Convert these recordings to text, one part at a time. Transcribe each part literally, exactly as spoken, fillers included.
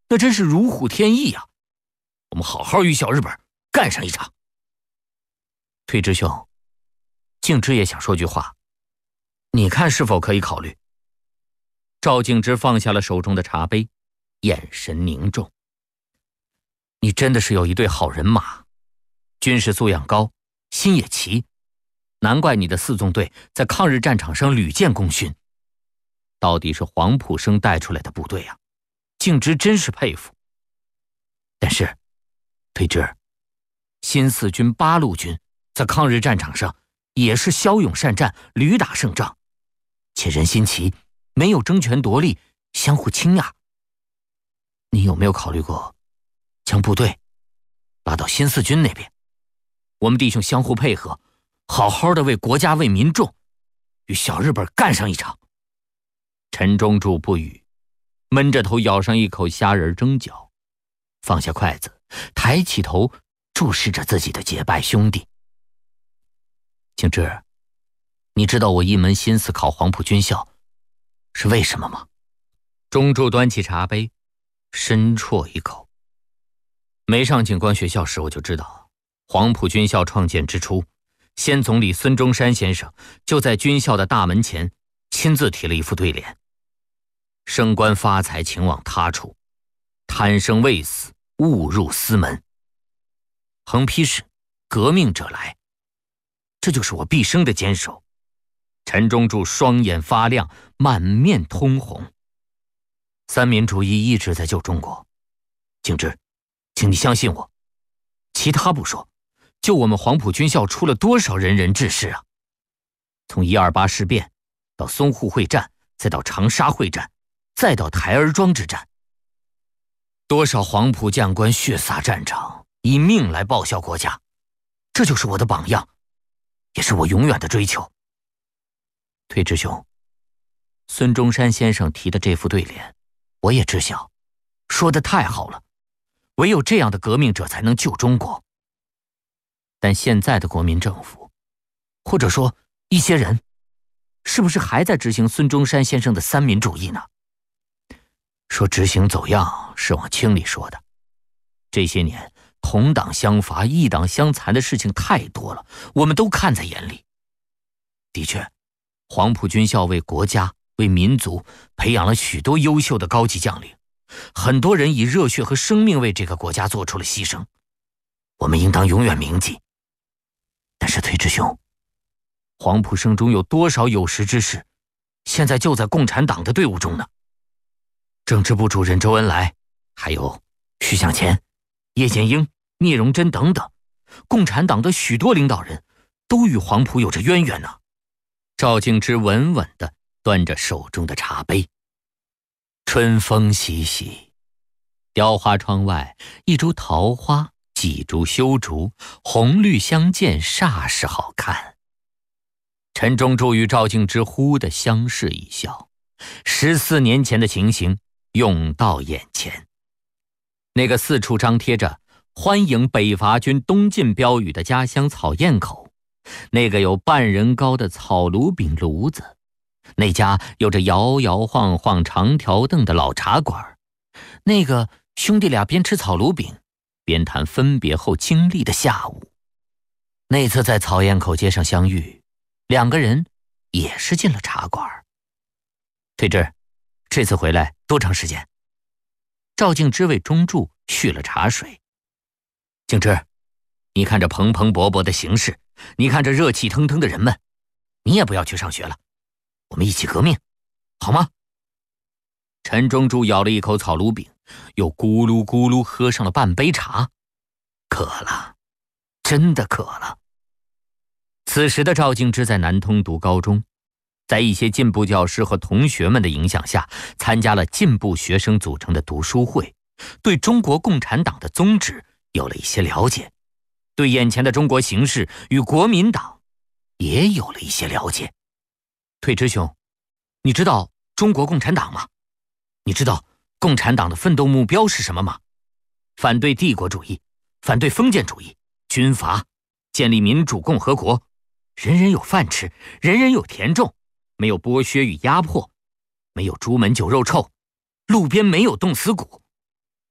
那真是如虎添翼呀！我们好好与小日本干上一场。退之兄，敬之也想说句话，你看是否可以考虑？赵敬之放下了手中的茶杯，眼神凝重。你真的是有一队好人马，军事素养高，心也齐，难怪你的四纵队在抗日战场上屡建功勋。到底是黄埔生带出来的部队啊，敬之真是佩服。但是，退之，新四军八路军在抗日战场上也是骁勇善战，屡打胜仗，且人心齐，没有争权夺利，相互倾轧。你有没有考虑过将部队拉到新四军那边？我们弟兄相互配合，好好的为国家为民众与小日本干上一场。陈忠柱不语，闷着头咬上一口虾仁蒸饺，放下筷子，抬起头注视着自己的结拜兄弟。敬之，你知道我一门心思考黄埔军校是为什么吗？忠柱端起茶杯，深啜一口。没上警官学校时我就知道，黄埔军校创建之初，先总理孙中山先生就在军校的大门前亲自题了一副对联：升官发财请往他处，贪生畏死误入私门。横批是革命者来，这就是我毕生的坚守。陈忠柱双眼发亮，满面通红。三民主义一直在救中国，敬之，请你相信我。其他不说，就我们黄埔军校出了多少仁人志士啊！从一二八事变到淞沪会战，再到长沙会战，再到台儿庄之战，多少黄埔将官血洒战场，以命来报效国家，这就是我的榜样，也是我永远的追求。退之兄，孙中山先生提的这副对联，我也知晓，说得太好了，唯有这样的革命者才能救中国。但现在的国民政府，或者说一些人，是不是还在执行孙中山先生的三民主义呢？说执行走样是往轻里说的，这些年同党相伐、异党相残的事情太多了，我们都看在眼里。的确，黄埔军校为国家、为民族培养了许多优秀的高级将领，很多人以热血和生命为这个国家做出了牺牲，我们应当永远铭记。但是退之兄，黄埔生中有多少有识之士，现在就在共产党的队伍中呢？政治部主任周恩来，还有徐向前、叶剑英、聂荣臻等等，共产党的许多领导人都与黄埔有着渊源呢。赵敬之稳稳地端着手中的茶杯。春风习习，雕花窗外一株桃花，几株修竹，红绿相间，煞是好看。陈忠柱与赵敬之忽地相视一笑，十四年前的情形涌到眼前。那个四处张贴着欢迎北伐军东进标语的家乡草堰口，那个有半人高的草炉饼炉子，那家有着摇摇晃晃长条凳的老茶馆，那个兄弟俩边吃草炉饼边谈分别后经历的下午。那次在草堰口街上相遇，两个人也是进了茶馆。退之，这次回来多长时间？赵敬之为中柱续了茶水。敬之，你看这蓬蓬勃勃的形势，你看这热气腾腾的人们，你也不要去上学了，我们一起革命，好吗？陈忠柱咬了一口草炉饼，又咕噜咕噜喝上了半杯茶，渴了，真的渴了。此时的赵敬之在南通读高中，在一些进步教师和同学们的影响下，参加了进步学生组成的读书会，对中国共产党的宗旨有了一些了解，对眼前的中国形势与国民党也有了一些了解。退之兄，你知道中国共产党吗？你知道共产党的奋斗目标是什么吗？反对帝国主义，反对封建主义，军阀，建立民主共和国，人人有饭吃，人人有田种，没有剥削与压迫，没有朱门酒肉臭，路边没有冻死骨，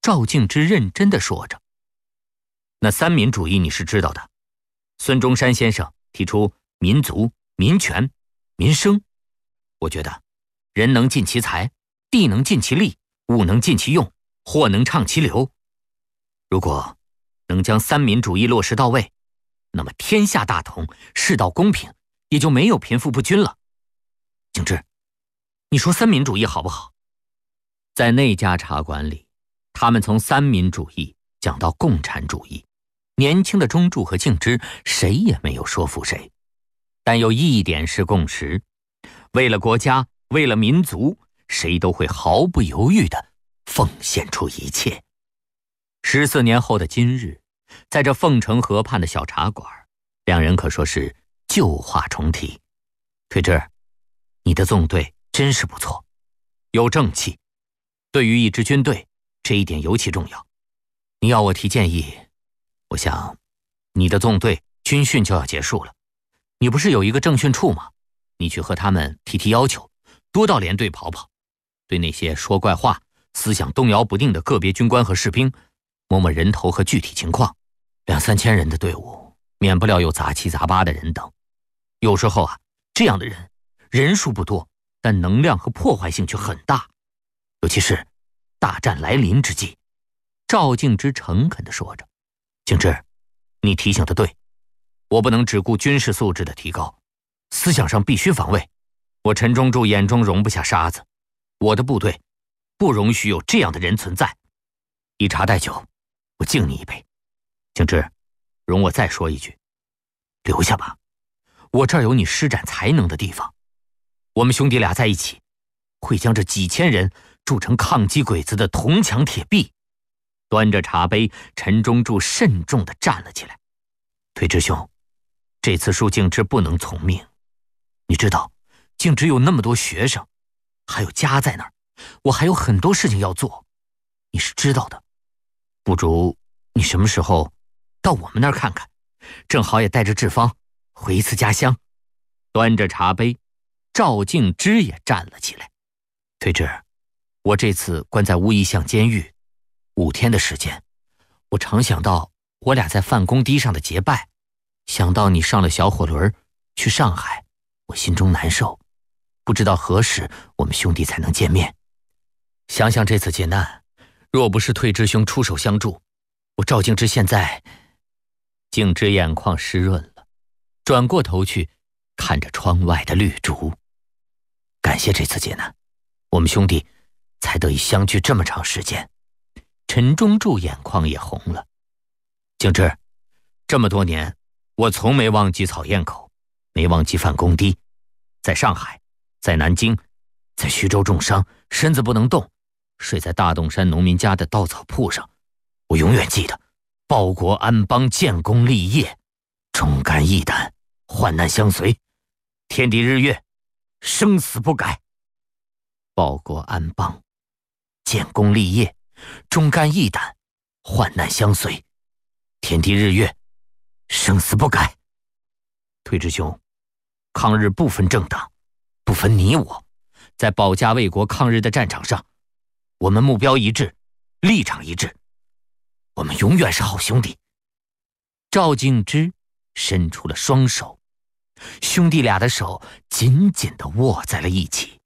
赵敬之认真地说着：“那三民主义你是知道的，孙中山先生提出民族、民权、民生。我觉得人能尽其才，地能尽其力，物能尽其用，货能畅其流。如果能将三民主义落实到位，那么天下大同，世道公平，也就没有贫富不均了。敬之，你说三民主义好不好？”在那家茶馆里，他们从三民主义讲到共产主义，年轻的中柱和敬之谁也没有说服谁，但有一点是共识：为了国家，为了民族，谁都会毫不犹豫地奉献出一切。十四年后的今日，在这凤城河畔的小茶馆，两人可说是旧话重提。推之，你的纵队真是不错，有正气，对于一支军队，这一点尤其重要。你要我提建议，我想你的纵队军训就要结束了，你不是有一个政训处吗？你去和他们提提要求，多到连队跑跑，对那些说怪话、思想动摇不定的个别军官和士兵摸摸人头和具体情况。两三千人的队伍，免不了有杂七杂八的人等。有时候啊，这样的人人数不多，但能量和破坏性却很大，尤其是大战来临之际。赵敬之诚恳地说着：“敬之，你提醒的对，我不能只顾军事素质的提高，思想上必须防卫。我陈忠柱眼中容不下沙子，我的部队不容许有这样的人存在。以茶代酒，我敬你一杯。敬之，容我再说一句，留下吧，我这儿有你施展才能的地方。我们兄弟俩在一起，会将这几千人铸成抗击鬼子的铜墙铁壁。”端着茶杯，陈忠柱慎重地站了起来：“推之兄，这次恕敬之不能从命。你知道，敬之有那么多学生，还有家在那儿，我还有很多事情要做，你是知道的。不如你什么时候到我们那儿看看，正好也带着志芳回一次家乡。”端着茶杯，赵敬之也站了起来：“推之，我这次关在乌衣巷监狱五天的时间，我常想到我俩在范公堤上的结拜，想到你上了小火轮去上海，我心中难受，不知道何时我们兄弟才能见面。想想这次劫难，若不是退之兄出手相助，我赵敬之现在……”敬之眼眶湿润了，转过头去看着窗外的绿竹。感谢这次劫难，我们兄弟才得以相聚这么长时间。陈忠柱眼眶也红了：“敬之，这么多年，我从没忘记草堰口，没忘记范公堤，在上海，在南京，在徐州重伤，身子不能动，睡在大洞山农民家的稻草铺上。我永远记得，报国安邦，建功立业，忠肝义胆，患难相随，天地日月，生死不改。报国安邦，建功立业，忠肝义胆，患难相随，天地日月，生死不改。退之兄，抗日不分政党，不分你我，在保家卫国抗日的战场上，我们目标一致，立场一致，我们永远是好兄弟。”赵敬之伸出了双手，兄弟俩的手紧紧地握在了一起。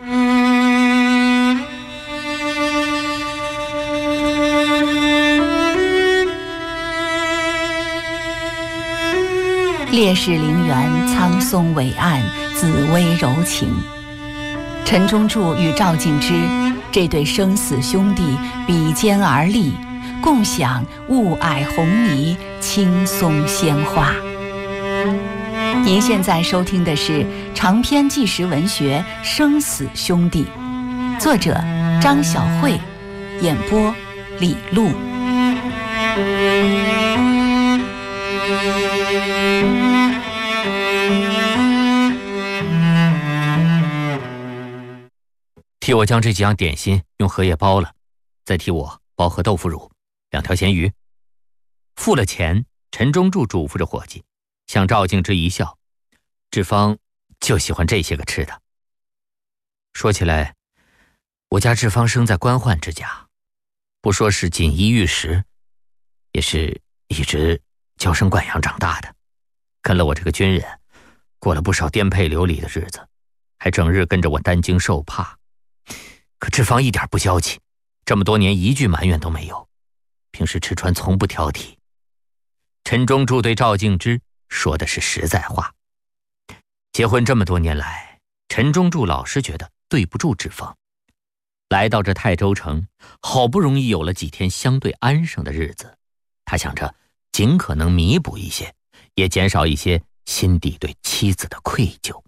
烈士陵园苍松伟岸，紫薇柔情。陈忠柱与赵敬之这对生死兄弟比肩而立，共享雾霭红泥，青松鲜花。您现在收听的是长篇纪实文学《生死兄弟》，作者张晓慧，演播李璐。 替我将这几样点心用荷叶包了，再替我包盒豆腐乳，两条咸鱼。付了钱，陈忠柱嘱咐着伙计，向赵敬之一笑：“志芳就喜欢这些个吃的。说起来，我家志芳生在官宦之家， 不说是锦衣玉食，也是一直娇生惯养长大的，跟了我这个军人，过了不少颠沛流离的日子，还整日跟着我担惊受怕。可志芳一点不娇气，这么多年一句埋怨都没有，平时吃穿从不挑剔。陈忠柱对赵敬之说的是实在话。结婚这么多年来，陈忠柱老是觉得对不住志芳。来到这泰州城，好不容易有了几天相对安生的日子，他想着尽可能弥补一些，也减少一些心底对妻子的愧疚。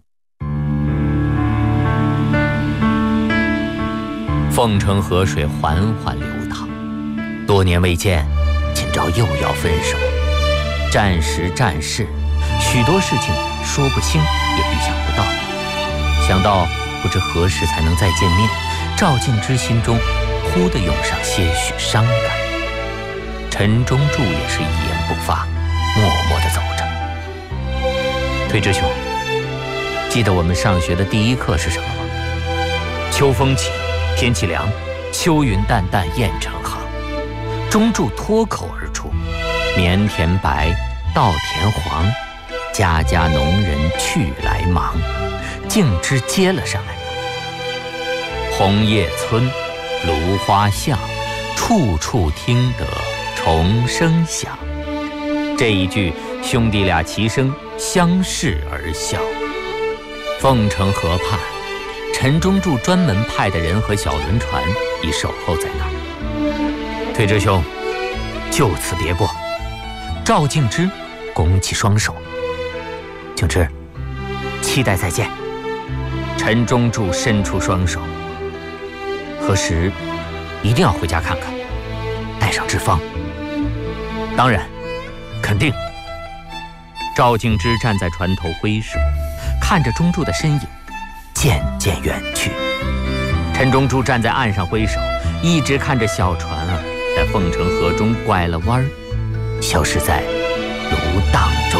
凤城河水缓缓流淌，多年未见，今朝又要分手。战时战事，许多事情说不清也预想不到。想到不知何时才能再见面，赵敬之心中忽地涌上些许伤感。陈忠柱也是一言不发，默默地走着。推之兄，记得我们上学的第一课是什么吗？秋风起，天气凉，秋云淡淡雁成行。忠柱脱口而出：棉田白，稻田黄，家家农人去来忙。敬之接了上来：红叶村，芦花巷，处处听得虫声响。这一句，兄弟俩齐声相视而笑。凤城河畔，陈忠柱专门派的人和小轮船已守候在那儿。推之兄，就此别过。赵敬之拱起双手：敬之，期待再见。陈忠柱伸出双手：何时一定要回家看看，带上志芳。当然，肯定。赵敬之站在船头挥手，看着忠柱的身影渐渐远去。陈忠柱站在岸上挥手，一直看着小船儿在凤城河中拐了弯儿，消失在芦荡中。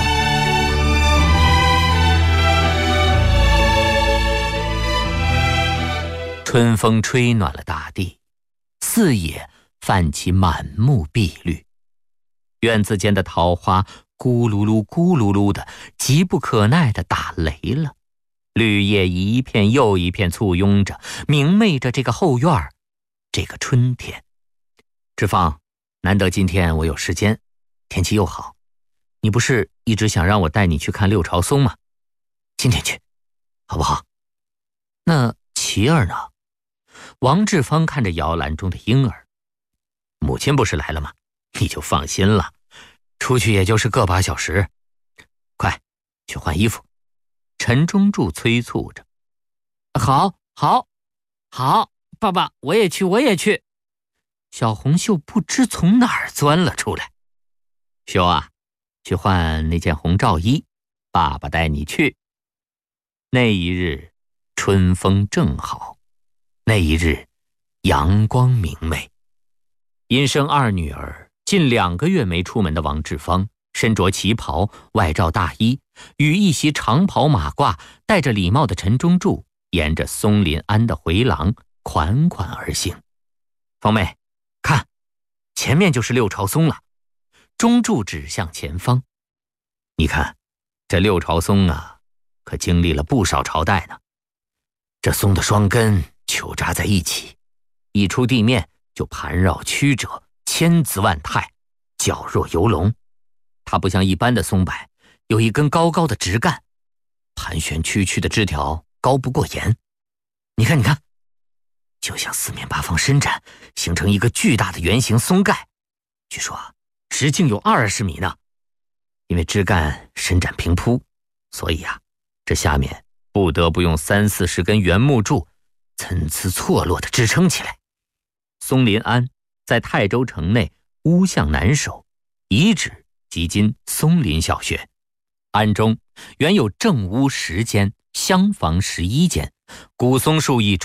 春风吹暖了大地，四野泛起满目碧绿。院子间的桃花咕噜噜咕噜噜的，急不可耐地打雷了。绿叶一片又一片簇拥着，明媚着这个后院儿，这个春天。志芳，难得今天我有时间，天气又好，你不是一直想让我带你去看六朝松吗？今天去，好不好？那琪儿呢？王志芳看着摇篮中的婴儿，母亲不是来了吗？你就放心了，出去也就是个把小时。快去换衣服。陈忠柱催促着。好好好，爸爸，我也去我也去。小红袖不知从哪儿钻了出来。秀啊，去换那件红罩衣，爸爸带你去。那一日春风正好，那一日阳光明媚。因生二女儿，近两个月没出门的王志芳，身着旗袍，外罩大衣，与一袭长袍马褂，戴着礼帽的陈忠柱，沿着松林庵的回廊款款而行。芳妹，看，前面就是六朝松了。忠柱指向前方。你看，这六朝松啊，可经历了不少朝代呢。这松的双根揪扎在一起，一出地面就盘绕曲折，千姿万态，矫若游龙。它不像一般的松柏，有一根高高的直干，盘旋曲曲的枝条高不过檐。你看你看，就像四面八方伸展，形成一个巨大的圆形松盖，据说啊，直径有二十米呢。因为枝干伸展平铺，所以啊，这下面不得不用三四十根圆木柱参差错落地支撑起来。松林庵在泰州城内屋向南首，遗址即今松林小学。庵中原有正屋十间，厢房十一间，古松树一